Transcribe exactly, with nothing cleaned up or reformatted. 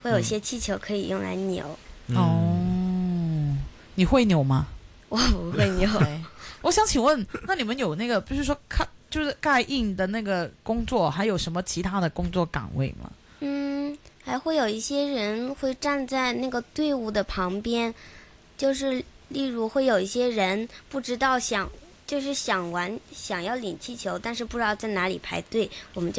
会有些气球可以用来扭。 嗯哦，你会扭吗？ 我不会扭。 对，我想请问，那你们有那个，不是说看就是盖印的那个工作，还有什么其他的工作岗位吗？ 嗯，还会有一些人会站在那个队伍的旁边，就是例如会有一些人不知道想就是想玩想要领气球，但是不知道在哪里排队，我们就